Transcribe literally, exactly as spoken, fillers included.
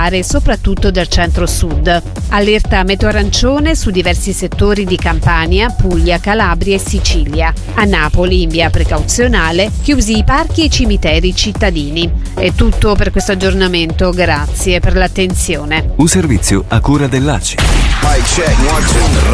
aree soprattutto del centro-sud. Allerta meteo arancione su diversi settori di Campania, Puglia, Calabria e Sicilia. A Napoli, in via precauzionale, chiusi i parchi e i cimiteri cittadini. È tutto per questo aggiornamento, grazie per l'attenzione. Un servizio a cura dell'A C I.